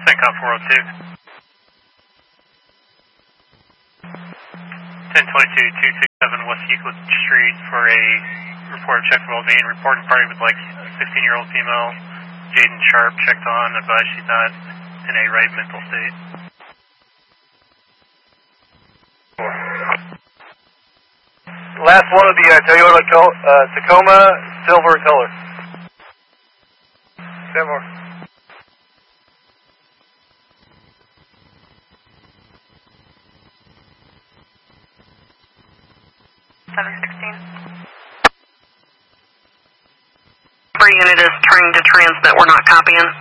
CENTCOM 402. 1022-267 West Euclid Street for a report of check for well-being. Reporting party with like a 16-year-old female, Jaden Sharp, checked on, advised she's not in a right mental state. Last one would be Toyota Tacoma, silver color. Silver. Every unit is trying to transmit. We're not copying.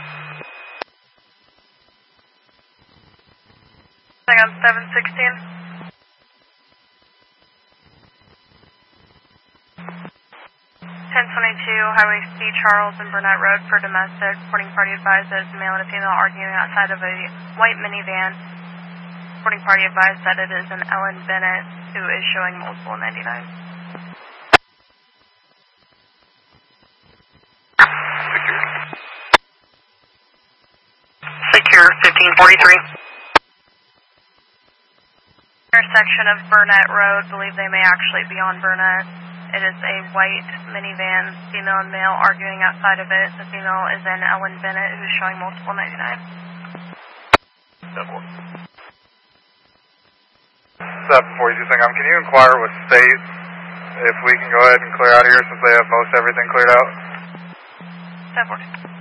Hang on, 716. 1022 Highway C. Charles and Burnett Road for domestic. Reporting party advised that it's a male and a female arguing outside of a white minivan. Reporting party advised that it is an Ellen Bennett who is showing multiple 99. Secure 1543. Intersection of Burnett Road. Believe they may actually be on Burnett. It is a white minivan, female and male arguing outside of it. The female is an Ellen Bennett who's showing multiple 99. 742 CENTCOM, can you inquire with state if we can go ahead and clear out of here since they have most everything cleared out? 742.